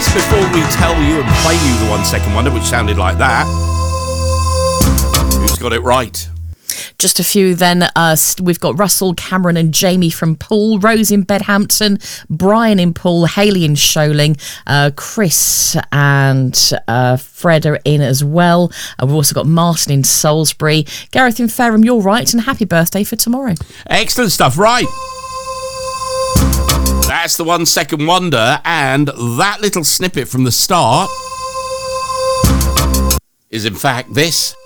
is, before we tell you and play you the 1 Second Wonder, which sounded like that. Who's got it right? Just a few then. We've got Russell, Cameron and Jamie from Poole, Rose in Bedhampton, Brian in Poole, Hayley in Sholing, Chris and Fred are in as well. We've also got Martin in Salisbury, Gareth in Fareham, you're right, and happy birthday for tomorrow. Excellent stuff, right. That's the 1 Second Wonder, and that little snippet from the start is in fact this.